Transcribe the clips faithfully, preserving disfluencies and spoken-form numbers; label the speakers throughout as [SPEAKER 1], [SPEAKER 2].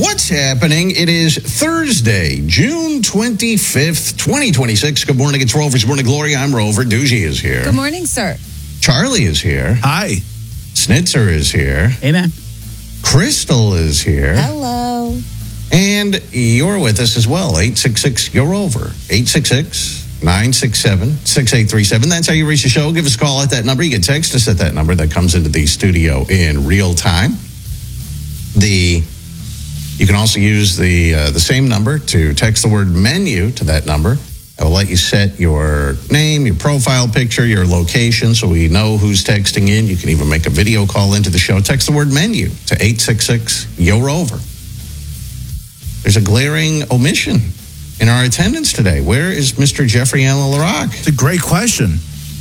[SPEAKER 1] What's happening? It is Thursday, June twenty-fifth, twenty twenty-six. Good morning. It's Rover's Morning Glory. I'm Rover. Doogie is here.
[SPEAKER 2] Good morning, sir.
[SPEAKER 1] Charlie is here.
[SPEAKER 3] Hi.
[SPEAKER 1] Snitzer is here.
[SPEAKER 3] Amen.
[SPEAKER 1] Crystal is here.
[SPEAKER 2] Hello.
[SPEAKER 1] And you're with us as well. eight six six, you're over. eight six six, nine six seven, six eight three seven. That's how you reach the show. Give us a call at that number. You can text us at that number that comes into the studio in real time. The You can also use the uh, the same number to text the word menu to that number. It will let you set your name, your profile picture, your location, so we know who's texting in. You can even make a video call into the show. Text the word menu to eight six six, you're over. There's a glaring omission in our attendance today. Where is Mister Jeffrey Allen LaRock?
[SPEAKER 3] It's a great question.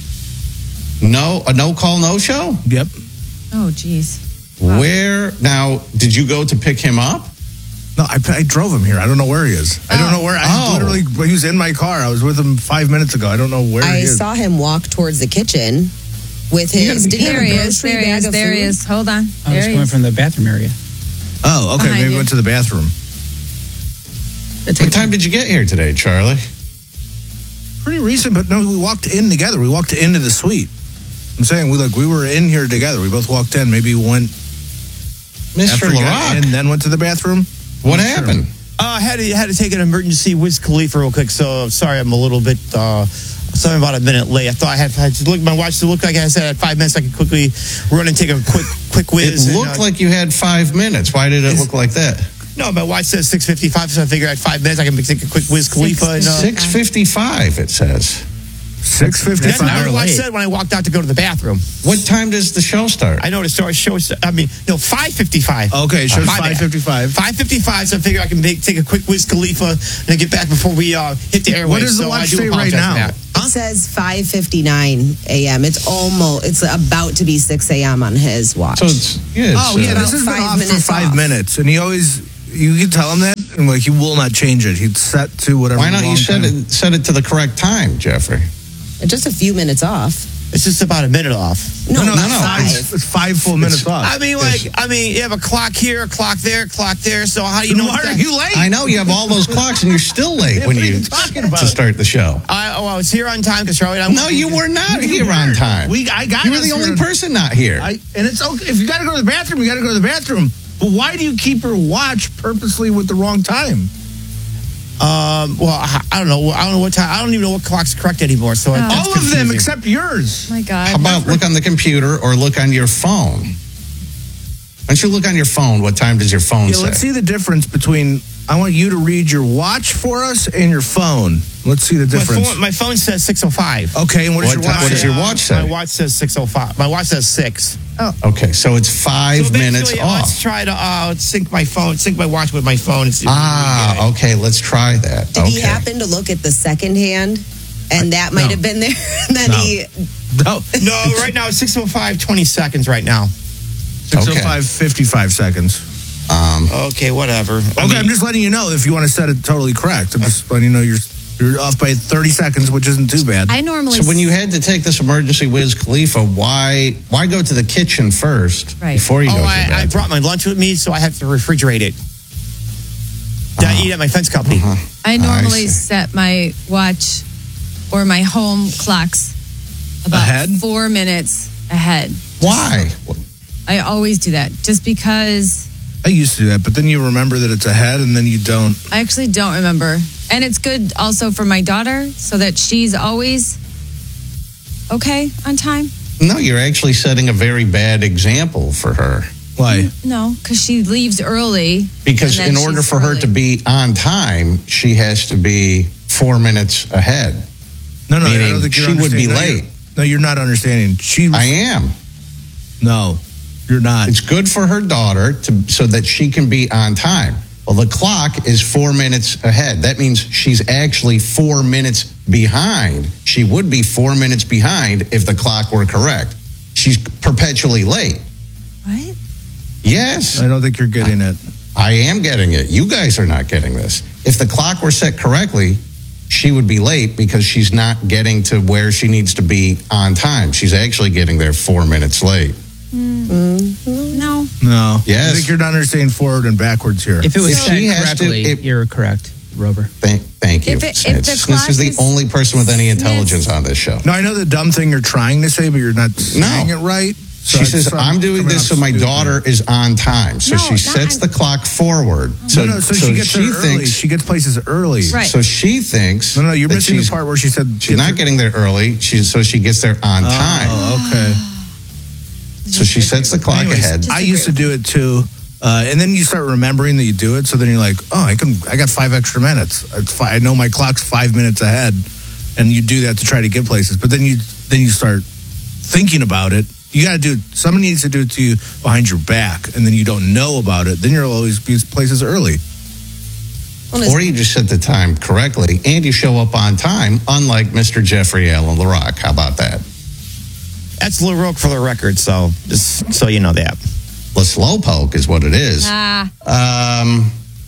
[SPEAKER 1] No, a no call, no show?
[SPEAKER 3] Yep.
[SPEAKER 2] Oh, geez.
[SPEAKER 1] Wow. Where, now, did you go to pick him up?
[SPEAKER 3] No, I, I drove him here. I don't know where he is. I don't know where. I
[SPEAKER 1] Oh.
[SPEAKER 3] literally, he was in my car. I was with him five minutes ago. I don't know where
[SPEAKER 4] I
[SPEAKER 3] he is.
[SPEAKER 4] saw him walk towards the kitchen with
[SPEAKER 1] You gotta
[SPEAKER 4] his.
[SPEAKER 1] be
[SPEAKER 4] Did he have
[SPEAKER 2] There
[SPEAKER 4] a
[SPEAKER 2] he is.
[SPEAKER 4] grocery
[SPEAKER 2] There he
[SPEAKER 4] bag
[SPEAKER 2] is.
[SPEAKER 4] of
[SPEAKER 2] There he
[SPEAKER 4] food?
[SPEAKER 2] is. Hold on.
[SPEAKER 5] I was
[SPEAKER 2] There he
[SPEAKER 5] going
[SPEAKER 2] is.
[SPEAKER 5] from the bathroom area.
[SPEAKER 3] Oh, okay.
[SPEAKER 2] Behind
[SPEAKER 3] Maybe
[SPEAKER 2] you.
[SPEAKER 3] went to the bathroom.
[SPEAKER 1] What time did you get here today, Charlie?
[SPEAKER 3] Pretty recent, but no, we walked in together. We walked into the suite. I'm saying we like we were in here together. We both walked in. Maybe we went
[SPEAKER 1] Mister
[SPEAKER 3] after we got
[SPEAKER 1] LaRock,
[SPEAKER 3] in, then went to the bathroom.
[SPEAKER 1] what
[SPEAKER 3] I'm not sure.
[SPEAKER 1] happened?
[SPEAKER 6] Uh, I had to had to take an emergency Wiz Khalifa real quick, so sorry I'm a little bit uh, sorry about a minute late. I thought I had, I had to look at my watch to look like I said I had five minutes. I could quickly run and take a quick quick whiz.
[SPEAKER 1] It
[SPEAKER 6] and,
[SPEAKER 1] looked
[SPEAKER 6] uh,
[SPEAKER 1] like you had five minutes. Why did it look like that?
[SPEAKER 6] no, my watch says six fifty-five, so I figure I had five minutes. I can take a quick Wiz Khalifa. And, uh,
[SPEAKER 1] six fifty-five, it says.
[SPEAKER 3] Six
[SPEAKER 6] that's
[SPEAKER 3] fifty-five.
[SPEAKER 6] not what my watch said when I walked out to go to the bathroom.
[SPEAKER 1] What time does the show start?
[SPEAKER 6] I know the story shows. I mean, no, five fifty-five.
[SPEAKER 3] Okay, it shows
[SPEAKER 6] My bad.
[SPEAKER 3] five fifty-five.
[SPEAKER 6] five fifty-five, so I figure I can make, take a quick Wiz Khalifa and get back before we uh, hit the airwaves.
[SPEAKER 3] What does the
[SPEAKER 6] so I
[SPEAKER 3] watch
[SPEAKER 6] do
[SPEAKER 3] say right
[SPEAKER 6] apologize for
[SPEAKER 3] now?
[SPEAKER 6] that.
[SPEAKER 4] It says five fifty-nine a.m. It's almost, it's about to be six a.m. on his watch.
[SPEAKER 1] So it's, yeah, it's,
[SPEAKER 3] Oh, yeah,
[SPEAKER 1] uh,
[SPEAKER 3] this has been
[SPEAKER 4] five
[SPEAKER 3] off for
[SPEAKER 4] minutes
[SPEAKER 3] five
[SPEAKER 4] off.
[SPEAKER 3] minutes. And he always, you can tell him that, and like, he will not change it. He'd set to whatever.
[SPEAKER 1] why not
[SPEAKER 3] long
[SPEAKER 1] you set
[SPEAKER 3] time.
[SPEAKER 1] it, set it to the correct time, Jeffrey?
[SPEAKER 4] Just a few minutes off.
[SPEAKER 6] It's just about a minute off.
[SPEAKER 4] No,
[SPEAKER 1] no,
[SPEAKER 4] not
[SPEAKER 1] no.
[SPEAKER 4] five.
[SPEAKER 3] It's, it's five full minutes off.
[SPEAKER 6] I mean, like, I mean, you have a clock here, a clock there, a clock there. So how do you know?
[SPEAKER 3] Why
[SPEAKER 6] that-
[SPEAKER 3] are you late?
[SPEAKER 1] I know you have all those clocks and you're still late
[SPEAKER 3] Yeah,
[SPEAKER 1] when
[SPEAKER 3] what are
[SPEAKER 1] you,
[SPEAKER 3] you talking about?
[SPEAKER 1] to start the show.
[SPEAKER 6] I, oh, I was here on time because Charlie. I'm
[SPEAKER 1] No, you were not here on time.
[SPEAKER 3] We, I got
[SPEAKER 1] you were
[SPEAKER 3] us
[SPEAKER 1] the
[SPEAKER 3] here
[SPEAKER 1] only
[SPEAKER 3] on-
[SPEAKER 1] person not here.
[SPEAKER 3] I, and it's okay. If you got to go to the bathroom, you got to go to the bathroom. But why do you keep your watch purposely with the wrong time?
[SPEAKER 6] Um. Well, I, I don't know. I don't know what time. I don't even know what clock's correct anymore. So that's
[SPEAKER 3] All of them
[SPEAKER 6] confusing.
[SPEAKER 3] except yours.
[SPEAKER 2] Oh, my God.
[SPEAKER 1] How about look on the computer or look on your phone? Why don't you look on your phone? What time does your phone
[SPEAKER 3] Yeah,
[SPEAKER 1] say?
[SPEAKER 3] let's see the difference between. I want you to read your watch for us and your phone. Let's see the
[SPEAKER 6] My
[SPEAKER 3] difference.
[SPEAKER 6] phone, my phone says six oh five.
[SPEAKER 3] Okay, and what does
[SPEAKER 1] What
[SPEAKER 3] your
[SPEAKER 1] ti-
[SPEAKER 3] watch
[SPEAKER 1] what does
[SPEAKER 3] say?
[SPEAKER 1] your watch say?
[SPEAKER 6] My watch says six oh five. My watch says six.
[SPEAKER 1] Okay, so it's five
[SPEAKER 6] So
[SPEAKER 1] minutes
[SPEAKER 6] basically,
[SPEAKER 1] off.
[SPEAKER 6] let's try to uh, sync my phone, sync my watch with my phone. And see if we can get it.
[SPEAKER 1] Ah, okay, let's try that.
[SPEAKER 4] Did
[SPEAKER 1] okay.
[SPEAKER 4] he happen to look at the second hand? And that might
[SPEAKER 3] no.
[SPEAKER 4] have been there. And then
[SPEAKER 3] No.
[SPEAKER 4] he.
[SPEAKER 3] No,
[SPEAKER 6] No, right now it's six oh five, twenty seconds right now.
[SPEAKER 3] six oh five,
[SPEAKER 1] Okay.
[SPEAKER 3] fifty-five seconds.
[SPEAKER 1] Um,
[SPEAKER 6] Okay, whatever. I
[SPEAKER 3] Okay,
[SPEAKER 6] mean,
[SPEAKER 3] I'm just letting you know if you want to set it totally correct. I'm just letting you know you're you're off by thirty seconds, which isn't too bad.
[SPEAKER 2] I normally.
[SPEAKER 1] so when you had to take this emergency Wiz Khalifa, why why go to the kitchen first
[SPEAKER 2] Right.
[SPEAKER 1] before you
[SPEAKER 6] oh,
[SPEAKER 1] go to the
[SPEAKER 6] I, I
[SPEAKER 1] bathroom?
[SPEAKER 6] brought my lunch with me, so I have to refrigerate it. That I eat at my fence company.
[SPEAKER 1] Uh-huh.
[SPEAKER 2] I
[SPEAKER 1] I
[SPEAKER 2] normally
[SPEAKER 1] see.
[SPEAKER 2] set my watch or my home clocks about
[SPEAKER 3] Ahead?
[SPEAKER 2] four minutes ahead.
[SPEAKER 1] Why?
[SPEAKER 2] I always do that just because
[SPEAKER 3] I used to do that, but then you remember that it's ahead, and then you don't.
[SPEAKER 2] I actually don't remember. And it's good also for my daughter so that she's always okay on time.
[SPEAKER 1] No, you're actually setting a very bad example for her.
[SPEAKER 3] Why?
[SPEAKER 2] No, because she leaves early.
[SPEAKER 1] Because
[SPEAKER 2] and then
[SPEAKER 1] in order
[SPEAKER 2] she's
[SPEAKER 1] for her
[SPEAKER 2] early.
[SPEAKER 1] to be on time, she has to be four minutes ahead.
[SPEAKER 3] No, no, I
[SPEAKER 1] Meaning
[SPEAKER 3] don't think you're
[SPEAKER 1] she would be
[SPEAKER 3] understanding. No,
[SPEAKER 1] late.
[SPEAKER 3] you're- No, you're not understanding. She.
[SPEAKER 1] I am.
[SPEAKER 3] No, you're not.
[SPEAKER 1] It's good for her daughter to so that she can be on time. Well, the clock is four minutes ahead. That means she's actually four minutes behind. She would be four minutes behind if the clock were correct. She's perpetually late.
[SPEAKER 2] What?
[SPEAKER 1] Yes,
[SPEAKER 3] I don't think you're getting it.
[SPEAKER 1] I am getting it. You guys are not getting this. If the clock were set correctly, she would be late because she's not getting to where she needs to be on time. She's actually getting there four minutes late.
[SPEAKER 2] No. No.
[SPEAKER 3] No.
[SPEAKER 1] Yes.
[SPEAKER 3] I think you're not understanding forward and backwards here.
[SPEAKER 5] If it was
[SPEAKER 1] If
[SPEAKER 5] set
[SPEAKER 1] she has to-
[SPEAKER 5] correctly,
[SPEAKER 1] if-
[SPEAKER 5] you're correct, Rover.
[SPEAKER 1] Thank, thank you.
[SPEAKER 2] If it- if
[SPEAKER 1] Snitz.
[SPEAKER 2] the
[SPEAKER 1] Snitz
[SPEAKER 2] clock
[SPEAKER 1] is the
[SPEAKER 2] is-
[SPEAKER 1] only person with any intelligence on this show.
[SPEAKER 3] no, I know the dumb thing you're trying to say, but you're not saying it right. So
[SPEAKER 1] She
[SPEAKER 3] it's
[SPEAKER 1] says,
[SPEAKER 3] some-
[SPEAKER 1] I'm doing
[SPEAKER 3] coming
[SPEAKER 1] this
[SPEAKER 3] out
[SPEAKER 1] so my
[SPEAKER 3] stupid.
[SPEAKER 1] daughter is on time. So
[SPEAKER 2] No,
[SPEAKER 1] she
[SPEAKER 2] not
[SPEAKER 1] sets
[SPEAKER 2] on-
[SPEAKER 1] the clock forward. So,
[SPEAKER 3] no, no, so, she gets there early.
[SPEAKER 1] thinks,
[SPEAKER 3] She gets places early.
[SPEAKER 2] Right.
[SPEAKER 1] so she thinks.
[SPEAKER 3] No, no, you're
[SPEAKER 1] that
[SPEAKER 3] missing the
[SPEAKER 1] she's-
[SPEAKER 3] part where she said
[SPEAKER 1] She's not getting there early. She's so she gets there on time.
[SPEAKER 3] Oh, okay.
[SPEAKER 1] So she sets the clock
[SPEAKER 3] Anyways,
[SPEAKER 1] ahead.
[SPEAKER 3] I used to do it too, uh, and then you start remembering that you do it. So then you're like, oh, I can. I got five extra minutes. It's fi- I know my clock's five minutes ahead, and you do that to try to get places. But then you then you start thinking about it. You got to do it. Someone needs to do it to you behind your back, and then you don't know about it. Then you'll always be places early.
[SPEAKER 1] Or you just set the time correctly and you show up on time, unlike Mister Jeffrey Allen LaRock. How about that?
[SPEAKER 6] That's LaRoque for the record, so just so you know that.
[SPEAKER 1] La Slowpoke is what it is.
[SPEAKER 2] Ah,
[SPEAKER 1] Um,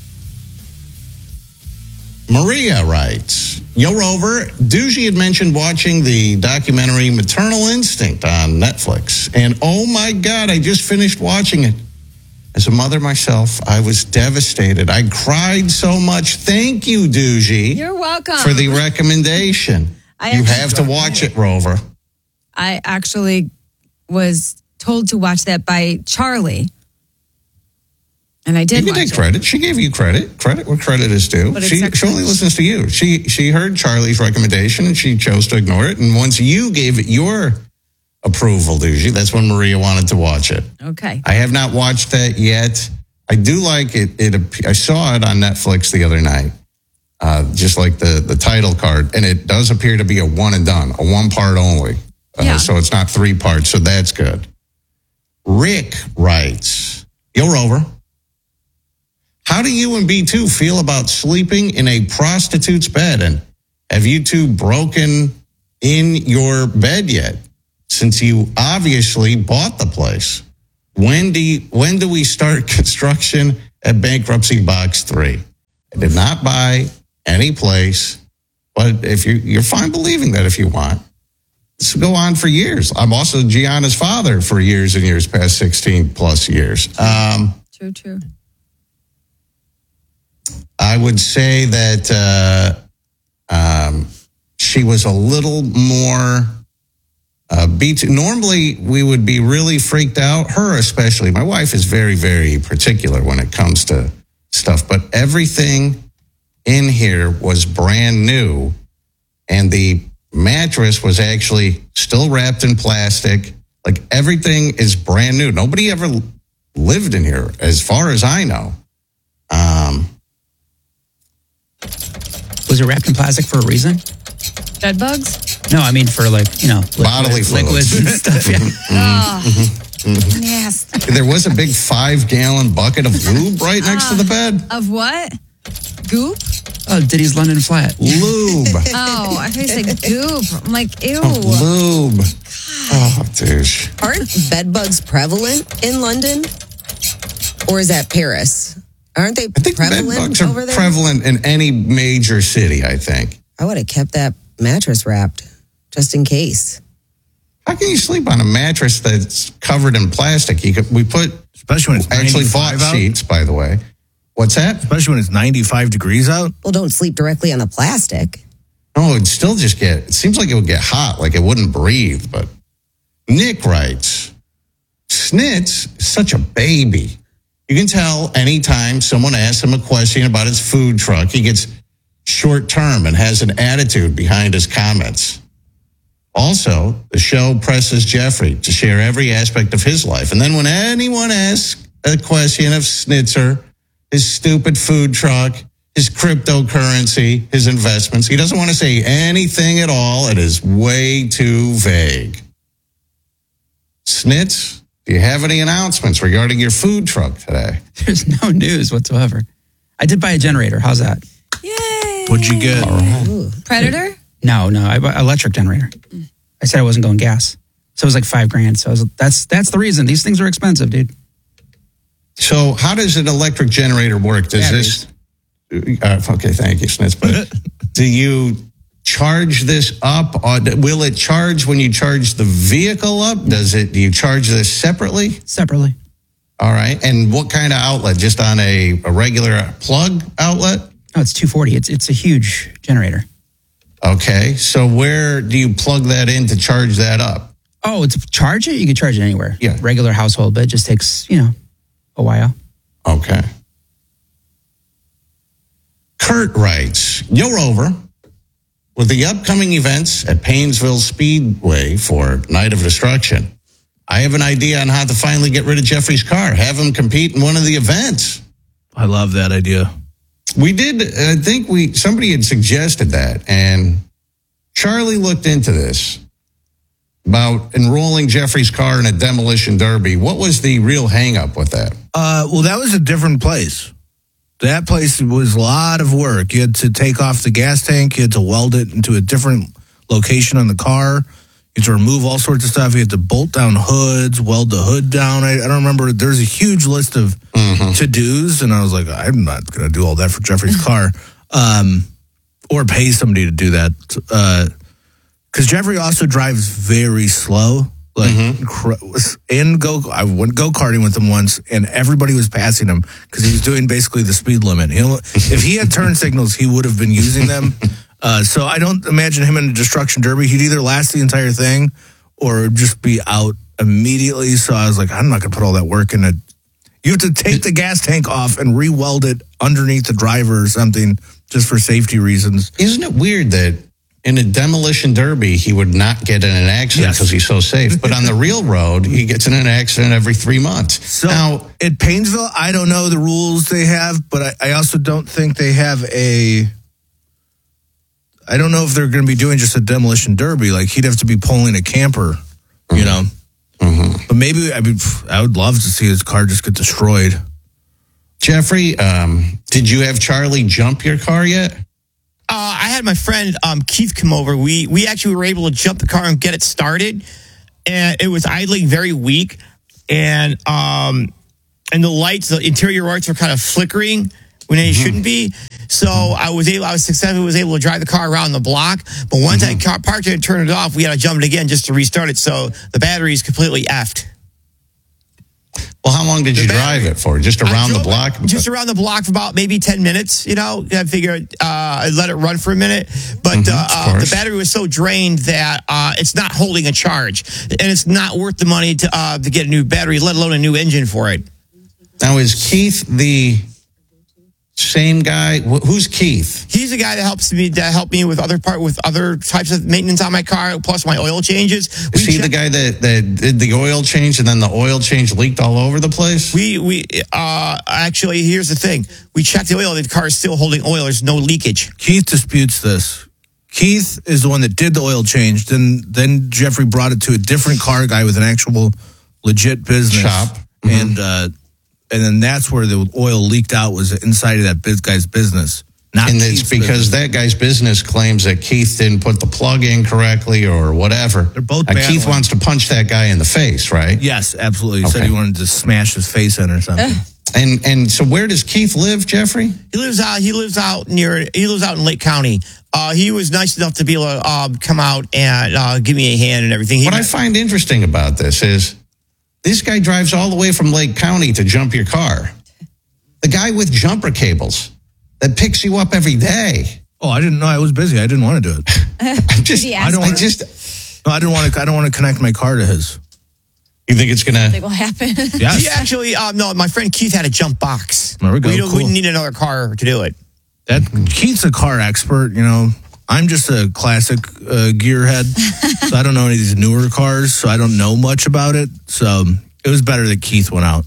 [SPEAKER 1] Maria writes, Yo Rover, Doogie had mentioned watching the documentary Maternal Instinct on Netflix. And oh my God, I just finished watching it. As a mother myself, I was devastated. I cried so much. Thank you, Doogie,
[SPEAKER 2] you're welcome.
[SPEAKER 1] for the recommendation.
[SPEAKER 2] I
[SPEAKER 1] You
[SPEAKER 2] actually-
[SPEAKER 1] have to watch it, Rover.
[SPEAKER 2] I actually was told to watch that by Charlie. And I
[SPEAKER 1] You
[SPEAKER 2] did
[SPEAKER 1] can
[SPEAKER 2] watch
[SPEAKER 1] take
[SPEAKER 2] it.
[SPEAKER 1] credit. She gave you credit. Credit where credit is due.
[SPEAKER 2] But it's
[SPEAKER 1] She, she
[SPEAKER 2] actually-
[SPEAKER 1] only listens to you. She she heard Charlie's recommendation and she chose to ignore it. And once you gave it your approval, Doogie, that's when Maria wanted to watch it.
[SPEAKER 2] Okay.
[SPEAKER 1] I have not watched that yet. I do like it. It I saw it on Netflix the other night, uh, just like the the title card, and it does appear to be a one and done, a one part only. Uh,
[SPEAKER 2] Yeah.
[SPEAKER 1] So it's not three parts. So that's good. Rick writes, Yo Rover, how do you and B two feel about sleeping in a prostitute's bed? And have you two broken in your bed yet? Since you obviously bought the place. When do you, when do we start construction at Bankruptcy Box three? I did not buy any place, but if you you're fine believing that if you want. This will go on for years. I'm also Gianna's father for years and years, past sixteen plus years. Um,
[SPEAKER 2] True, true.
[SPEAKER 1] I would say that uh, um, she was a little more uh, beat. Normally, we would be really freaked out. Her, especially. My wife is very, very particular when it comes to stuff. But everything in here was brand new, and the mattress was actually still wrapped in plastic. Like everything is brand new. Nobody ever lived in here, as far as I know. Um,
[SPEAKER 5] Was it wrapped in plastic for a reason?
[SPEAKER 2] Bed bugs?
[SPEAKER 5] No, I mean for like, you know, liquid,
[SPEAKER 1] Bodily fluids.
[SPEAKER 5] liquids and stuff. Yeah.
[SPEAKER 2] Oh, nasty.
[SPEAKER 1] There was a big five gallon bucket of lube right next to the bed.
[SPEAKER 2] Of what? Goop?
[SPEAKER 5] Oh, Diddy's London Flat.
[SPEAKER 1] Lube.
[SPEAKER 2] Oh, I thought you said goop. I'm like, ew.
[SPEAKER 1] Lube. Oh, douche.
[SPEAKER 4] Aren't bed bugs prevalent in London? Or is that Paris? Aren't they
[SPEAKER 1] I think bed
[SPEAKER 4] prevalent
[SPEAKER 1] bugs
[SPEAKER 4] over
[SPEAKER 1] are
[SPEAKER 4] there?
[SPEAKER 1] prevalent in any major city, I think.
[SPEAKER 4] I would have kept that mattress wrapped just in case.
[SPEAKER 1] How can you sleep on a mattress that's covered in plastic? You could, we put,
[SPEAKER 3] Especially when it's
[SPEAKER 1] actually bought
[SPEAKER 3] ninety-five out.
[SPEAKER 1] sheets, by the way. What's that?
[SPEAKER 3] Especially when it's ninety-five degrees out.
[SPEAKER 4] Well, don't sleep directly on the plastic.
[SPEAKER 1] Oh, it'd still just get, it seems like it would get hot, like it wouldn't breathe. But Nick writes, Snitz is such a baby. You can tell anytime someone asks him a question about his food truck, he gets short term and has an attitude behind his comments. Also, the show presses Jeffrey to share every aspect of his life. And then when anyone asks a question of Snitzer, his stupid food truck, his cryptocurrency, his investments, he doesn't want to say anything at all. It is way too vague. Snitz, do you have any announcements regarding your food truck today?
[SPEAKER 5] There's no news whatsoever. I did buy a generator. How's that?
[SPEAKER 2] Yay.
[SPEAKER 3] What'd you get?
[SPEAKER 2] Predator?
[SPEAKER 5] No, no, I bought an electric generator. I said I wasn't going gas. So it was like five grand. So I was, that's that's the reason. These things are expensive, dude.
[SPEAKER 1] So how does an electric generator work? Does
[SPEAKER 5] Batteries.
[SPEAKER 1] this... Uh, okay, thank you, Snitz. But do you charge this up? Or will it charge when you charge the vehicle up? Does it? Do you charge this separately?
[SPEAKER 5] Separately.
[SPEAKER 1] All right. And what kind of outlet? Just on a, a regular plug outlet?
[SPEAKER 5] No, it's two forty. It's it's a huge generator.
[SPEAKER 1] Okay. So where do you plug that in to charge that up?
[SPEAKER 5] Oh, to charge it? You can charge it anywhere.
[SPEAKER 1] Yeah.
[SPEAKER 5] Regular household, but it just takes, you know, a while.
[SPEAKER 1] Okay. Kurt writes, Yo Rover, with the upcoming events at Paynesville Speedway for Night of Destruction, I have an idea on how to finally get rid of Jeffrey's car. Have him compete in one of the events.
[SPEAKER 3] I love that idea.
[SPEAKER 1] We did, I think we, somebody had suggested that, and Charlie looked into this about enrolling Jeffrey's car in a demolition derby. What was the real hang up with that?
[SPEAKER 3] Uh, well, that was a different place. That place was a lot of work. You had to take off the gas tank. You had to weld it into a different location on the car. You had to remove all sorts of stuff. You had to bolt down hoods, weld the hood down. I, I don't remember. There's a huge list of mm-hmm. to-dos, and I was like, I'm not going to do all that for Jeffrey's car, um, or pay somebody to do that. Because uh, Jeffrey also drives very slow. Like, mm-hmm. in go, I went go karting with him once, and everybody was passing him because he was doing basically the speed limit. He'll, if he had turn signals, he would have been using them. Uh, so I don't imagine him in a destruction derby. He'd either last the entire thing or just be out immediately. So I was like, I'm not going to put all that work in it. You have to take the gas tank off and re-weld it underneath the driver or something just for safety reasons.
[SPEAKER 1] Isn't it weird that in a demolition derby, he would not get in an accident because yes. he's so safe. But on the real road, he gets in an accident every three months.
[SPEAKER 3] So
[SPEAKER 1] now,
[SPEAKER 3] at Paynesville, I don't know the rules they have, but I, I also don't think they have a... I don't know if they're going to be doing just a demolition derby. Like, he'd have to be pulling a camper, you mm-hmm. know. Mm-hmm. But maybe, I mean, I would love to see his car just get destroyed.
[SPEAKER 1] Jeffrey, um, did you have Charlie jump your car yet?
[SPEAKER 6] Uh, I had my friend um, Keith come over. We we actually were able to jump the car and get it started, and it was idling very weak, and um, and the lights, the interior lights were kind of flickering when they mm-hmm. shouldn't be. So I was able, I was successful, was able to drive the car around the block. But once mm-hmm. I car parked it and turned it off, we had to jump it again just to restart it. So the battery is completely effed.
[SPEAKER 1] Well, how long did the you battery, drive it for? Just around the block?
[SPEAKER 6] It, just around the block for about maybe ten minutes, you know. I figured uh, I'd let it run for a minute. But mm-hmm, uh, uh, the battery was so drained that uh, it's not holding a charge. And it's not worth the money to uh, to get a new battery, let alone a new engine for it.
[SPEAKER 1] Now, is Keith the same guy? Who's Keith?
[SPEAKER 6] He's the guy that helps me that helped me with other part with other types of maintenance on my car, plus my oil changes.
[SPEAKER 1] Is we he check- the guy that, that did the oil change and then the oil change leaked all over the place?
[SPEAKER 6] We we uh, actually, here's the thing: we checked the oil. The car is still holding oil. There's no leakage.
[SPEAKER 3] Keith disputes this. Keith is the one that did the oil change. Then then Jeffrey brought it to a different car guy with an actual legit business
[SPEAKER 1] shop,
[SPEAKER 3] mm-hmm. and. uh And then that's where the oil leaked out, was inside of that biz guy's business. Not
[SPEAKER 1] and it's because business. That guy's business claims that Keith didn't put the plug in correctly or whatever.
[SPEAKER 3] They're both
[SPEAKER 1] uh,
[SPEAKER 3] bad
[SPEAKER 1] Keith
[SPEAKER 3] ones.
[SPEAKER 1] wants to punch that guy in the face, right?
[SPEAKER 3] Yes, absolutely. He
[SPEAKER 1] okay.
[SPEAKER 3] said he wanted to smash his face in or something.
[SPEAKER 1] and and so where does Keith live, Jeffrey?
[SPEAKER 6] He lives out. He lives out near. He lives out in Lake County. Uh, he was nice enough to be able to uh, come out and uh, give me a hand and everything. He
[SPEAKER 1] what met- I find interesting about this is this guy drives all the way from Lake County to jump your car. The guy with jumper cables that picks you up every day.
[SPEAKER 3] Oh, I didn't know. I was busy. I didn't want to do it.
[SPEAKER 1] I just, I don't. I just.
[SPEAKER 3] No, I didn't want to. I don't want to connect my car to his.
[SPEAKER 1] You think it's gonna?
[SPEAKER 2] Think will happen?
[SPEAKER 3] Yes.
[SPEAKER 6] He actually, um, no. My friend Keith had a jump box.
[SPEAKER 3] There we go.
[SPEAKER 6] We don't.
[SPEAKER 3] Cool.
[SPEAKER 6] We need another car to do it.
[SPEAKER 3] That Keith's a car expert. You know, I'm just a classic uh, gearhead, so I don't know any of these newer cars. So I don't know much about it. So it was better that Keith went out.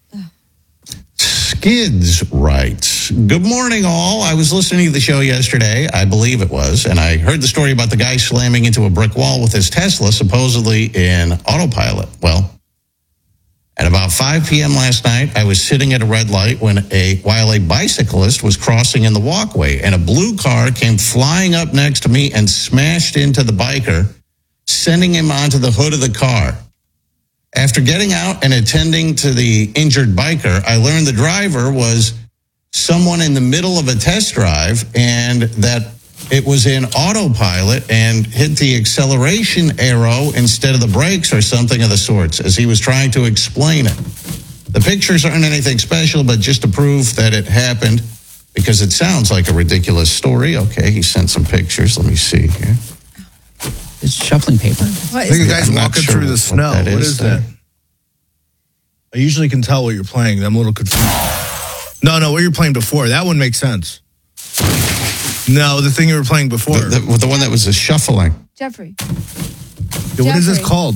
[SPEAKER 1] Skids writes, good morning, all. I was listening to the show yesterday, I believe it was, and I heard the story about the guy slamming into a brick wall with his Tesla, supposedly in autopilot. Well, at about five p.m. last night, I was sitting at a red light when a while a bicyclist was crossing in the walkway, and a blue car came flying up next to me and smashed into the biker, sending him onto the hood of the car. After getting out and attending to the injured biker, I learned the driver was someone in the middle of a test drive and that it was in autopilot and hit the acceleration arrow instead of the brakes or something of the sorts as he was trying to explain it. The pictures aren't anything special, but just to prove that it happened, because it sounds like a ridiculous story. Okay, he sent some pictures. Let me see here.
[SPEAKER 5] It's shuffling paper.
[SPEAKER 2] What
[SPEAKER 3] I think
[SPEAKER 2] is
[SPEAKER 3] the guy's
[SPEAKER 1] I'm not
[SPEAKER 3] walking
[SPEAKER 1] sure
[SPEAKER 3] through the
[SPEAKER 1] what
[SPEAKER 3] snow.
[SPEAKER 1] that
[SPEAKER 3] What
[SPEAKER 1] is
[SPEAKER 3] is
[SPEAKER 1] there.
[SPEAKER 3] that? I usually can tell what you're playing. I'm a little confused. No, no, what you're playing before. That one makes sense. No, the thing you were playing before.
[SPEAKER 1] The, the, the one that was the shuffling.
[SPEAKER 2] Jeffrey?
[SPEAKER 3] Yeah, what is this
[SPEAKER 2] Jeffrey.
[SPEAKER 3] called?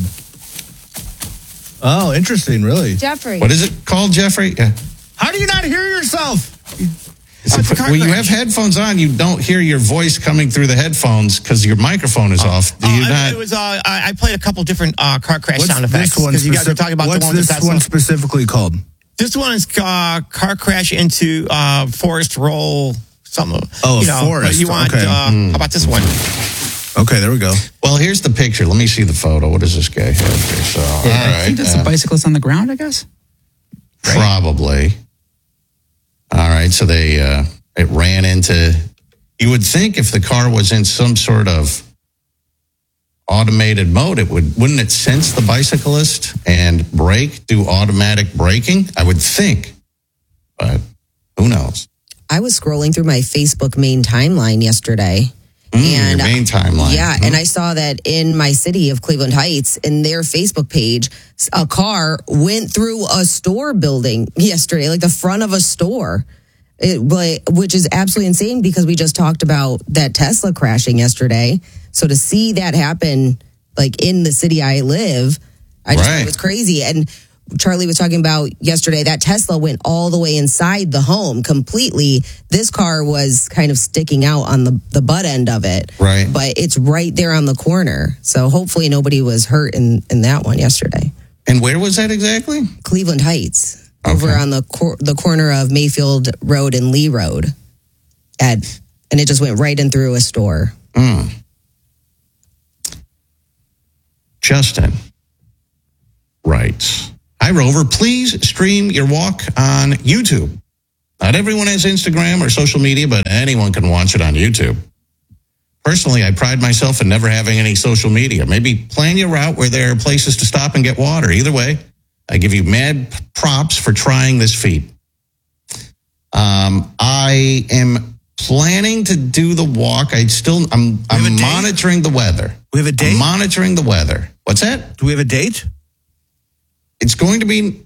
[SPEAKER 3] Oh, interesting, really.
[SPEAKER 2] Jeffrey.
[SPEAKER 1] What is it called, Jeffrey? Yeah.
[SPEAKER 3] How do you not hear yourself?
[SPEAKER 6] it's a car
[SPEAKER 1] When you
[SPEAKER 6] crash.
[SPEAKER 1] have headphones on, you don't hear your voice coming through the headphones because your microphone is off. Do
[SPEAKER 6] Oh,
[SPEAKER 1] you
[SPEAKER 6] I-
[SPEAKER 1] not?
[SPEAKER 6] it was. Uh, I, I played a couple different uh, car crash
[SPEAKER 3] What's
[SPEAKER 6] sound effects
[SPEAKER 3] this one
[SPEAKER 6] because you guys were
[SPEAKER 3] specific-
[SPEAKER 6] talking about
[SPEAKER 3] What's
[SPEAKER 6] the one with
[SPEAKER 3] this
[SPEAKER 6] Tesla.
[SPEAKER 3] one specifically called?
[SPEAKER 6] This one is uh, car crash into uh, Forest Roll. Something.
[SPEAKER 3] Oh,
[SPEAKER 6] you know,
[SPEAKER 3] Forest,
[SPEAKER 6] but You want?
[SPEAKER 3] okay.
[SPEAKER 6] Uh, How about this one?
[SPEAKER 3] Okay, there we go.
[SPEAKER 1] Well, here's the picture. Let me see the photo. What does this guy have here? So, all
[SPEAKER 5] Yeah, I
[SPEAKER 1] right,
[SPEAKER 5] think that's
[SPEAKER 1] uh,
[SPEAKER 5] a bicyclist on the ground, I guess.
[SPEAKER 1] probably. All right, so they uh, it ran into. You would think if the car was in some sort of automated mode, it would wouldn't it sense the bicyclist and brake, do automatic braking? I would think, but who knows?
[SPEAKER 4] I was scrolling through my Facebook main timeline yesterday.
[SPEAKER 1] Mm,
[SPEAKER 4] and
[SPEAKER 1] your main timeline.
[SPEAKER 4] Yeah,
[SPEAKER 1] Hmm.
[SPEAKER 4] and I saw that in my city of Cleveland Heights, in their Facebook page, a car went through a store building yesterday, like the front of a store. It, but, which is absolutely insane because we just talked about that Tesla crashing yesterday. So to see that happen, like in the city I live, I just thought
[SPEAKER 1] Right.
[SPEAKER 4] it was crazy. And Charlie was talking about yesterday that Tesla went all the way inside the home completely. This car was kind of sticking out on the, the butt end of it.
[SPEAKER 1] Right.
[SPEAKER 4] But it's right there on the corner. So hopefully nobody was hurt in, in that one yesterday.
[SPEAKER 1] And where was that exactly?
[SPEAKER 4] Cleveland Heights, over
[SPEAKER 1] Okay.
[SPEAKER 4] on the cor- the corner of Mayfield Road and Lee Road. At, and it just went right in through a store.
[SPEAKER 1] Mm. Justin writes, "Hi, Rover. Please stream your walk on YouTube. Not everyone has Instagram or social media, but anyone can watch it on YouTube. Personally, I pride myself in never having any social media. Maybe plan your route where there are places to stop and get water. Either way, I give you mad props for trying this feat. Um, I am planning to do the walk. I still, I'm,
[SPEAKER 3] have a
[SPEAKER 1] I'm
[SPEAKER 3] date?
[SPEAKER 1] monitoring the weather.
[SPEAKER 3] We have a date?
[SPEAKER 1] I'm monitoring the weather. What's that?
[SPEAKER 3] Do we have a date?
[SPEAKER 1] It's going to be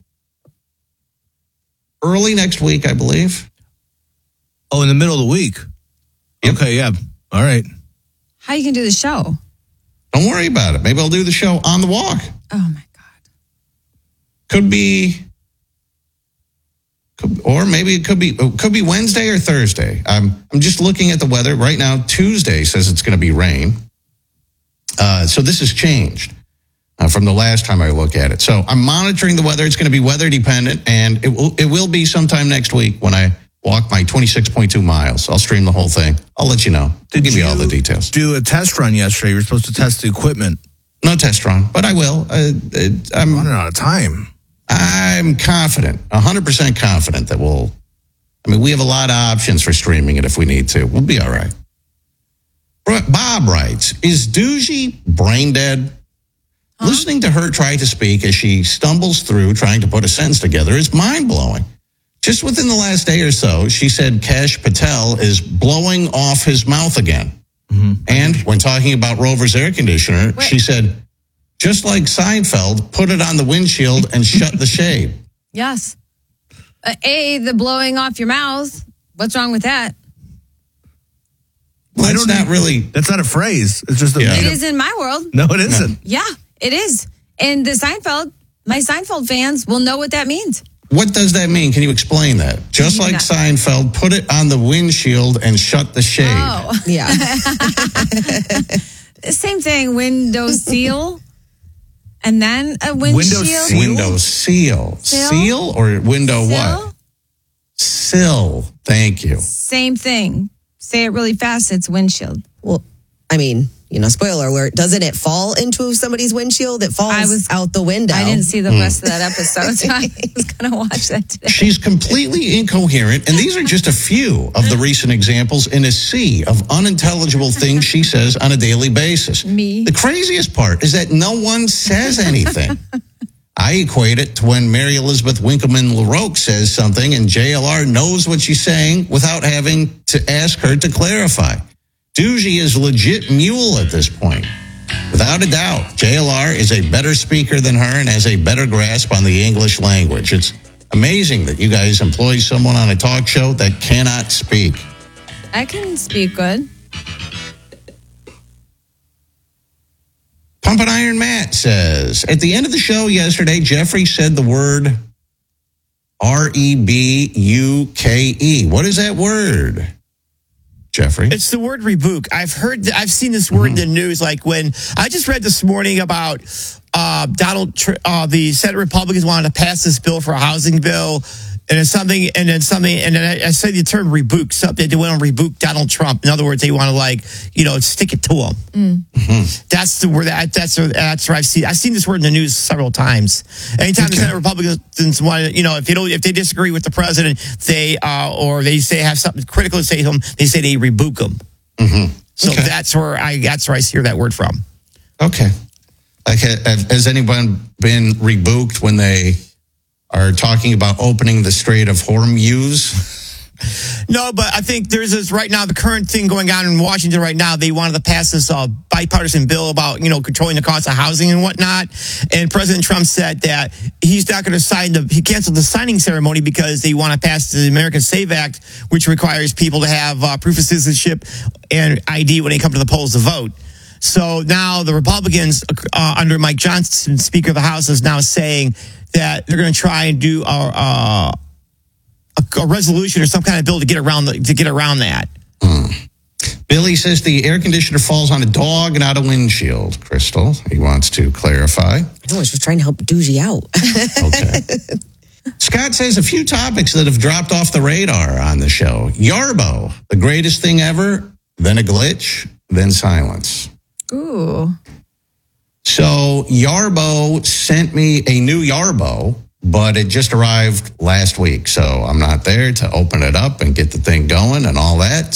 [SPEAKER 1] early next week, I believe.
[SPEAKER 3] Oh, in the middle of the week.
[SPEAKER 1] Yep.
[SPEAKER 3] Okay, yeah. All right.
[SPEAKER 2] How you can do the show?
[SPEAKER 1] Don't worry about it. Maybe I'll do the show on the walk.
[SPEAKER 2] Oh my God.
[SPEAKER 1] Could be, could, or maybe it could be, it could be Wednesday or Thursday. I'm, I'm just looking at the weather right now. Tuesday says it's going to be rain. Uh, so this has changed uh, from the last time I look at it. So I'm monitoring the weather. It's going to be weather dependent, and it will, it will be sometime next week when I walk my twenty-six point two miles. I'll stream the whole thing. I'll let you know. I'll give you all the details.
[SPEAKER 3] Do a test run yesterday. You were supposed to test the equipment.
[SPEAKER 1] No test run, but I will. Uh, it, I'm
[SPEAKER 3] Running out of time.
[SPEAKER 1] I'm confident, one hundred percent confident that we'll, I mean, we have a lot of options for streaming it if we need to. We'll be all right. Bob writes, is Doogie brain dead? Huh? Listening to her try to speak as she stumbles through trying to put a sentence together is mind-blowing. Just within the last day or so, she said Kash Patel is blowing off his mouth again. Mm-hmm. And when talking about Rover's air conditioner, Wait. she said, just like Seinfeld, put it on the windshield and shut the shade.
[SPEAKER 2] Yes. Uh, A, the blowing off your mouth. What's wrong with that?
[SPEAKER 1] Well, that's not really.
[SPEAKER 3] That's not a phrase. It's just a.
[SPEAKER 1] Yeah.
[SPEAKER 2] It is in my world.
[SPEAKER 3] No, it isn't.
[SPEAKER 2] Yeah, it is. And the Seinfeld, my Seinfeld fans will know what that means.
[SPEAKER 1] What does that mean? Can you explain that? Just like Seinfeld, put it on the windshield and shut the shade.
[SPEAKER 2] Oh.
[SPEAKER 4] Yeah.
[SPEAKER 2] Same thing, window seal. And then a windshield.
[SPEAKER 3] Window seal?
[SPEAKER 1] Window seal.
[SPEAKER 2] Seal?
[SPEAKER 1] Seal or window
[SPEAKER 2] Sill?
[SPEAKER 1] what? Sill. Thank you.
[SPEAKER 2] Same thing. Say it really fast, it's windshield.
[SPEAKER 4] Well, I mean, you know, spoiler alert, doesn't it fall into somebody's windshield? It falls
[SPEAKER 2] I was,
[SPEAKER 4] out the window.
[SPEAKER 2] I didn't see the rest of that episode, so I was going to watch that today.
[SPEAKER 1] She's completely incoherent, and these are just a few of the recent examples in a sea of unintelligible things she says on a daily basis.
[SPEAKER 2] Me.
[SPEAKER 1] The craziest part is that no one says anything. I equate it to when Mary Elizabeth Winkleman LaRoque says something and J L R knows what she's saying without having to ask her to clarify. Doogie is legit mule at this point. Without a doubt, J L R is a better speaker than her and has a better grasp on the English language. It's amazing that you guys employ someone on a talk show that cannot speak.
[SPEAKER 2] I can speak good.
[SPEAKER 1] Pumpin' Iron Matt says, at the end of the show yesterday, Jeffrey said the word R E B U K E. What is that word, Jeffrey?
[SPEAKER 6] It's the word rebuke. I've heard, I've seen this word mm-hmm. in the news. Like when I just read this morning about uh, Donald, uh, the Senate Republicans wanted to pass this bill for a housing bill. And it's something, and then something, and then I, I say the term rebuke, something, they want to rebuke Donald Trump. In other words, they want to, like, you know, stick it to him. Mm. Mm-hmm. That's the word, that, that's, that's where I've seen, I've seen this word in the news several times. Anytime okay. the Senate Republicans want to, you know, if they don't, if they disagree with the president, they, uh, or they say have something critical to say to him, they say they rebuke him. Mm-hmm. So okay. that's where I, that's where I hear that word from.
[SPEAKER 1] Okay. Like, has anyone been rebuked when they are talking about opening the Strait of Hormuz?
[SPEAKER 6] No, but I think there's this right now, the current thing going on in Washington right now. They wanted to pass this uh, bipartisan bill about, you know, controlling the cost of housing and whatnot. And President Trump said that he's not going to sign the, he canceled the signing ceremony because they want to pass the American Save Act, which requires people to have uh, proof of citizenship and I D when they come to the polls to vote. So now the Republicans uh, under Mike Johnson, Speaker of the House, is now saying that they're going to try and do a, a, a, a resolution or some kind of bill to get around the, to get around that.
[SPEAKER 1] Mm. Billy says the air conditioner falls on a dog, not a windshield. Crystal, he wants to clarify.
[SPEAKER 4] I know, I was trying to help Doogie out.
[SPEAKER 1] Okay. Scott says a few topics that have dropped off the radar on the show. Yarbo, the greatest thing ever, then a glitch, then silence.
[SPEAKER 2] Ooh.
[SPEAKER 1] So Yarbo sent me a new Yarbo, but it just arrived last week. So I'm not there to open it up and get the thing going and all that.